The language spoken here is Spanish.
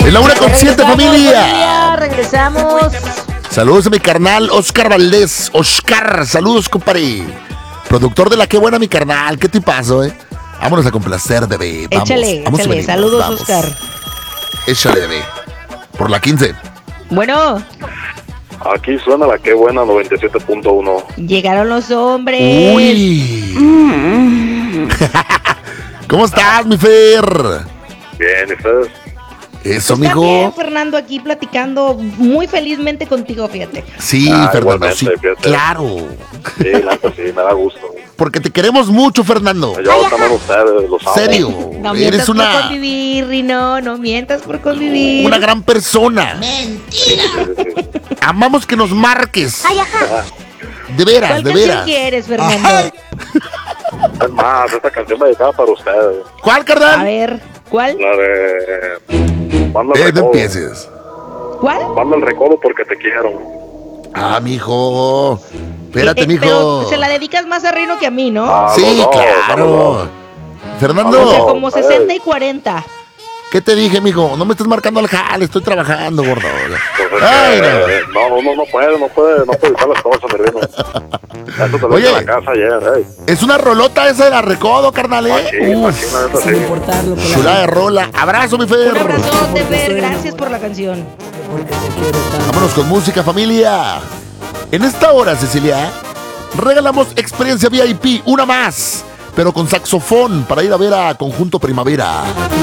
En la 1:07, familia. Regresamos. Saludos a mi carnal Oscar Valdés. Oscar, saludos, compadre. Productor de La Qué Buena, mi carnal. ¿Qué te pasó, Vámonos a complacer, bebé. Vamos, Échale. venimos, Saludos, vamos. Oscar. Échale, bebé. Por la 15. Bueno. Aquí suena La Qué Buena 97.1. Llegaron los hombres. Uy. ¿Cómo estás, mi Fer? Bien, ¿y ustedes? Eso, Está mijo. bien, Fernando, aquí platicando muy felizmente contigo, fíjate. Sí, Fernando, igualmente, sí, fíjate. claro. Sí, la neta, sí, me da gusto. Porque te queremos mucho, Fernando. Yo también ustedes, los amo. ¿Serio? No Eres mientas por una convivir, Rino. No mientas por convivir. gran persona. Sí, sí. Amamos que nos marques. De veras, ¿Cuál de canción veras. quieres, Fernando? Es más, esta canción me dedicaba para ustedes. ¿Cuál, A carnal? ver, ¿cuál? La de... Manda el No recodo. empieces. ¿Cuál? Manda el recodo porque te quiero. Ah, mijo. Espérate, mijo. Pero se la dedicas más a Rino que a mí, ¿no? Ah, Sí, no, claro. no. Fernando, O sea, no. como 60 y 40. ¿qué te dije, mijo? No me estés marcando al jale, estoy trabajando, gordo. Pues es Ay, que, no, uno no puede evitar las cosas, mi reino. Eso te lo Oye. dije en la casa ayer, Es una rolota esa de la recodo, carnal, Machín, Uf, machín, la neta, Sin sí. importar lo que la chulada de rola. Abrazo, mi Un Fer. abrazote, Fer. Gracias por la canción. porque te quiero tanto. Vámonos con música, familia. En esta hora, Cecilia, regalamos experiencia VIP, una más, pero con saxofón para ir a ver a Conjunto Primavera.